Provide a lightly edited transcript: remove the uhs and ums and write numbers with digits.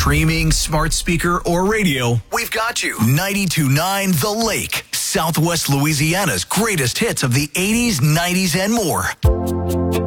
streaming, smart speaker, or radio, we've got you. 92.9 The Lake, Southwest Louisiana's greatest hits of the 80s, 90s, and more.